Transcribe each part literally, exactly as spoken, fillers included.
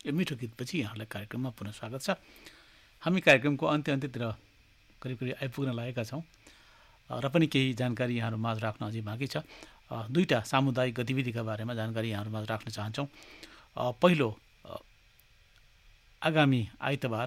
यो मिठो गीतपछि यहाँलाई कार्यक्रममा पुनः स्वागत छ। हामी कार्यक्रमको अन्त्य अन्त्यतिर करिब करिब आइपुग्न लागेका छौँ र पनि केही जानकारी यहाँहरू माझ राख्न अझै बाँकी छ। दुईवटा सामुदायिक गतिविधिका बारेमा जानकारी यहाँहरू माझ राख्न चाहन्छौँ। पहिलो, आगामी आइतबार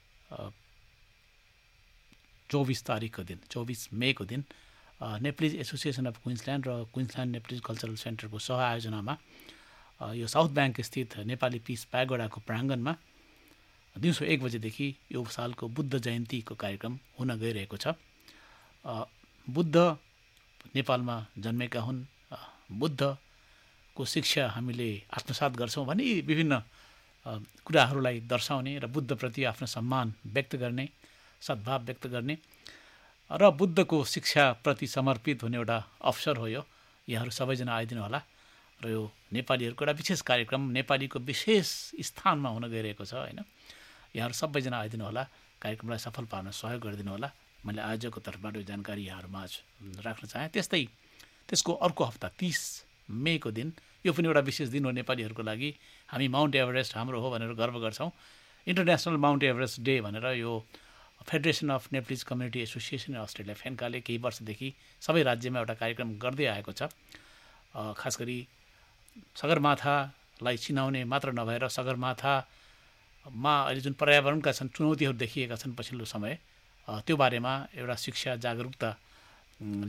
चौबिस तारिकको दिन चौबिस मेको दिन नेप्लिज एसोसिएसन अफ क्विन्सल्यान्ड र क्विन्सल्यान्ड नेप्लिज कल्चरल सेन्टरको सह आयोजनामा यो साउथ ब्याङ्क स्थित नेपाली पिस प्यागोडाको प्राङ्गणमा दिउँसो एक बजेदेखि यो सालको बुद्ध जयन्तीको कार्यक्रम हुन गइरहेको छ। बुद्ध नेपालमा जन्मेका हुन्, बुद्धको शिक्षा हामीले आत्मसात गर्छौँ भने विभिन्न कुराहरूलाई दर्शाउने र बुद्धप्रति आफ्नो सम्मान व्यक्त गर्ने, सद्भाव व्यक्त गर्ने र बुद्धको शिक्षाप्रति समर्पित हुने एउटा अवसर हो। यो यहाँहरू सबैजना आइदिनु होला र यो नेपालीहरूको एउटा विशेष कार्यक्रम नेपालीको विशेष स्थानमा हुन गइरहेको छ होइन। यहाँहरू सबैजना आइदिनु होला, कार्यक्रमलाई सफल पार्न सहयोग गरिदिनु होला। मैले आयोजकको तर्फबाट यो जानकारी यहाँहरूमाझ राख्न चाहेँ। त्यस्तै त्यसको अर्को हप्ता तीस मेको दिन, यो पनि एउटा विशेष दिन हो नेपालीहरूको लागि। हामी माउन्ट एभरेस्ट हाम्रो हो भनेर गर्व गर्छौँ। इन्टरनेसनल माउन्ट एभरेस्ट डे भनेर यो federation of Nepalese community association Australia फेन्काले केही वर्षदेखि सबै राज्यमा एउटा कार्यक्रम गर्दै आएको छ। खास गरी सगरमाथालाई चिनाउने मात्र नभएर सगरमाथामा अहिले जुन पर्यावरणका छन् चुनौतीहरू देखिएका छन् पछिल्लो समय, त्यो बारेमा एउटा शिक्षा जागरुकता